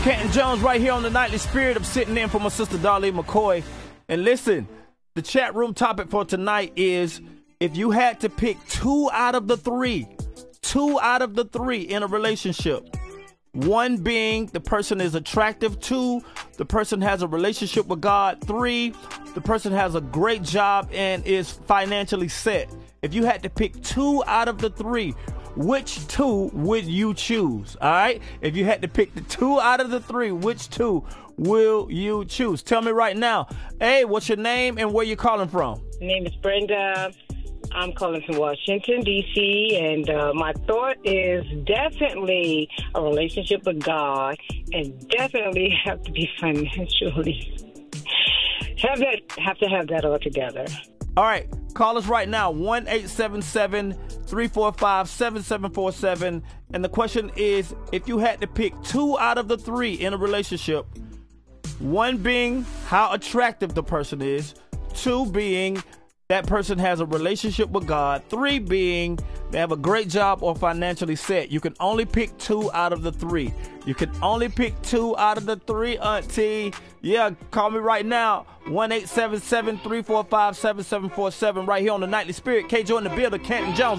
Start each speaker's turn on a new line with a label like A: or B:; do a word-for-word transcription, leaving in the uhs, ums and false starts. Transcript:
A: Canton Jones right here on the Nightly Spirit. I'm sitting in for my sister Darlene McCoy. And listen, the chat room topic for tonight is if you had to pick two out of the three, two out of the three in a relationship, one being the person is attractive, two, the person has a relationship with God, three, the person has a great job and is financially set. If you had to pick two out of the three, which two would you choose? All right. If you had to pick the two out of the three, which two will you choose? Tell me right now. Hey, what's your name and where you calling from?
B: My name is Brenda. I'm calling from Washington, D C, and uh, my thought is definitely a relationship with God and definitely have to be financially. have that, have to have that all together.
A: All right. Call us right now, one eight seven seven, three four five, seven seven four seven. And the question is, if you had to pick two out of the three in a relationship, one being how attractive the person is, two being that person has a relationship with God, three being they have a great job or financially set. You can only pick two out of the three. You can only pick two out of the three, auntie. Yeah, call me right now, one eight seven seven, three four five, seven seven four seven, right here on the Nightly Spirit. K. Joe in the building, Canton Jones.